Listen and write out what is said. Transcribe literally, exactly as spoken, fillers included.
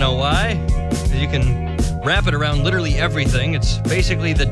know why? 'Cause you can wrap it around literally everything. It's basically the